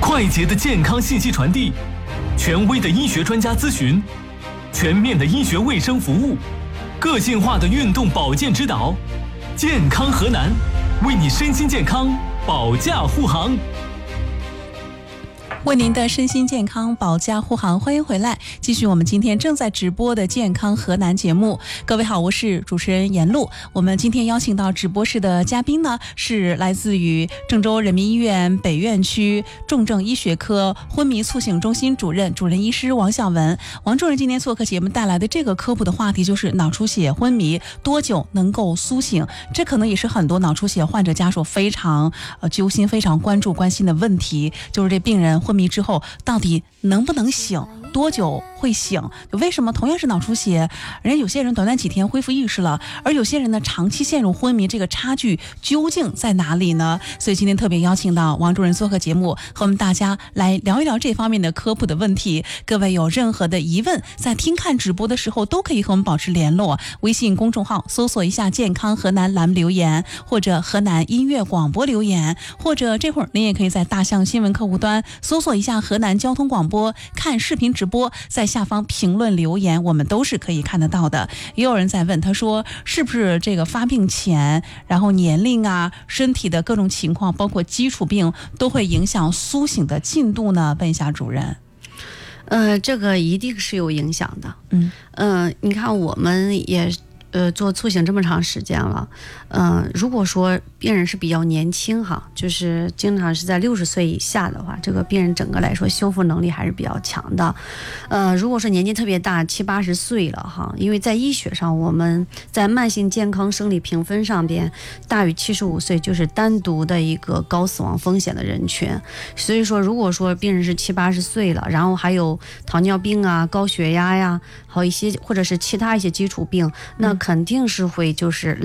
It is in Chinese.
快捷的健康信息传递，权威的医学专家咨询，全面的医学卫生服务，个性化的运动保健指导。健康河南，为你身心健康保驾护航。 为您的身心健康保驾护航，欢迎回来，继续我们今天正在直播的健康河南节目。各位好，我是主持人严露。我们今天邀请到直播室的嘉宾呢，是来自于郑州人民医院北院区重症医学科昏迷促醒中心主任医师王晓文。王主任今天做客节目带来的这个科普的话题就是脑出血昏迷多久能够苏醒，这可能也是很多脑出血患者家属非常揪心、非常关心的问题，就是这病人昏迷之后到底能不能醒，多久会醒？为什么同样是脑出血，人家有些人短短几天恢复意识了，而有些人呢长期陷入昏迷，这个差距究竟在哪里呢？所以今天特别邀请到王主任做客节目，和我们大家来聊一聊这方面的科普的问题。各位有任何的疑问，在听看直播的时候都可以和我们保持联络，微信公众号搜索一下健康河南栏目留言，或者河南音乐广播留言，或者这会儿您也可以在大象新闻客户端搜索一下河南交通广播，看视频直播，在下方评论留言，我们都是可以看得到的。也有人在问，他说是不是这个发病前，然后年龄啊、身体的各种情况，包括基础病，都会影响苏醒的进度呢？问一下主任。 这个一定是有影响的。你看我们也做促醒这么长时间了，如果说病人是比较年轻哈，就是经常是在60岁以下的话，这个病人整个来说修复能力还是比较强的。如果说年纪特别大，70、80岁了哈，因为在医学上，我们在慢性健康生理评分上边，大于75岁就是单独的一个高死亡风险的人群。所以说，如果说病人是70、80岁了，然后还有糖尿病啊、高血压呀，还有一些或者是其他一些基础病，那肯定是会就是